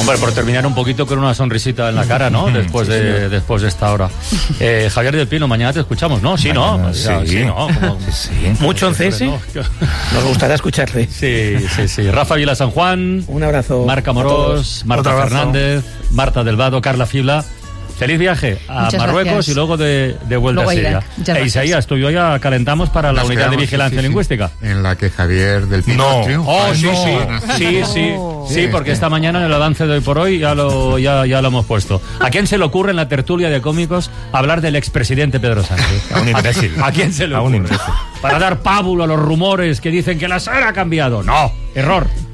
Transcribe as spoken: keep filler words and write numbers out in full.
Bueno, por terminar un poquito con una sonrisita en la cara, ¿no? Después sí, de señor. después de esta hora. Eh, Javier del Pino, mañana te escuchamos, ¿no? Sí, ¿no? Mañana, O sea, sí. sí, ¿no? Como- Sí. ¿Mucho en C S? No. Nos gustará escucharle. Sí, sí, sí. Rafa Vila San Juan, Un abrazo. Marca a Morós, todos. Marta Otro abrazo. Fernández, Marta del Vado, Carla Fibla. Feliz viaje a Muchas Marruecos gracias. y luego de, de vuelta Luego a a Siria. Irak. Muchas E gracias. Isaías, tú y yo ya calentamos para la Nos unidad de quedamos, vigilancia sí, sí, sí, lingüística. en la que Javier del Pino No. triunfa. Oh, sí, No. sí, sí, sí, sí, Sí, porque sí. esta mañana en el avance de hoy por hoy ya lo, ya, ya lo hemos puesto. ¿A quién se le ocurre en la tertulia de cómicos hablar del expresidente Pedro Sánchez? A un imbécil. ¿A quién se le A un ocurre? imbécil. Para dar pábulo a los rumores que dicen que la S E R ha cambiado. No, error.